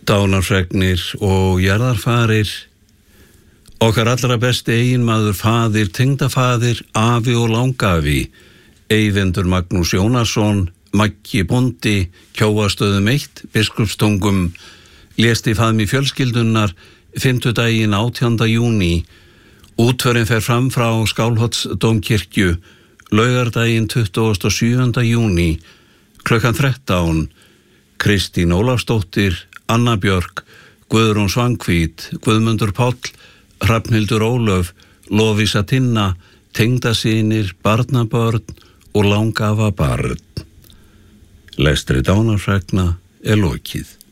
Dánarfregnir og jarðarfarir. Okkar allra besti eiginmaður, faðir, tengdafaðir, afi og langafi, Eyvindur Magnús Jónasson, Maggi bóndi, Kjóastöðum 1, Biskupstungum, lést í faðmi fjölskyldunnar fimmtudaginn 18. júní. Útförin fer fram frá Skálholtsdómkirkju, laugardaginn 27. júní, klukkan 13. Kristín Ólafsdóttir, Anna Björk, Guðrún Svanhvít, Guðmundur Páll, Hrafnhildur Ólöf, Lovísa Tinna, tengdasynir, barnabörn og langafa barn. Lestri dánarfregna er lokið.